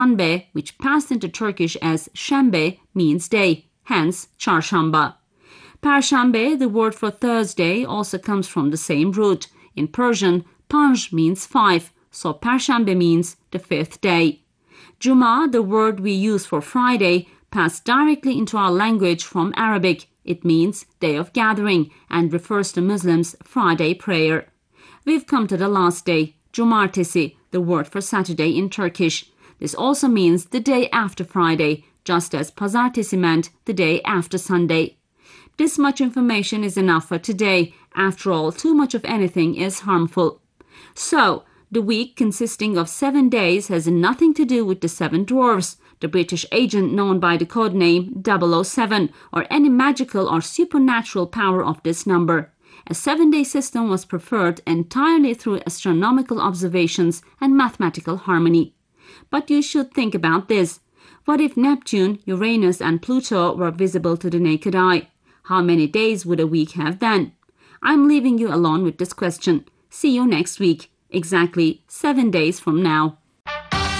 Perşembe, which passed into Turkish as Şembe, means day, hence Çarşamba. Perşembe, the word for Thursday, also comes from the same root. In Persian, Panj means 5, so Perşembe means the 5th day. Cuma, the word we use for Friday, passed directly into our language from Arabic. It means day of gathering and refers to Muslims' Friday prayer. We've come to the last day, Cumartesi, the word for Saturday in Turkish. This also means the day after Friday, just as Pazartesi meant the day after Sunday. This much information is enough for today. After all, too much of anything is harmful. So, the week consisting of 7 days has nothing to do with the 7 dwarfs, the British agent known by the codename 007, or any magical or supernatural power of this number. A 7-day system was preferred entirely through astronomical observations and mathematical harmony. But you should think about this. What if Neptune, Uranus, and Pluto were visible to the naked eye? How many days would a week have then? I'm leaving you alone with this question. See you next week, exactly 7 days from now.